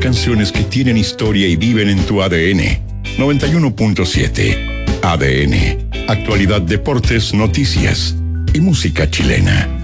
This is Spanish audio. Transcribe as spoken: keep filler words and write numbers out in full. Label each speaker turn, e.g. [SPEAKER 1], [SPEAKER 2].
[SPEAKER 1] canciones que tienen historia y viven en tu A D N. noventa y uno punto siete. A D N. Actualidad, deportes, noticias y música chilena.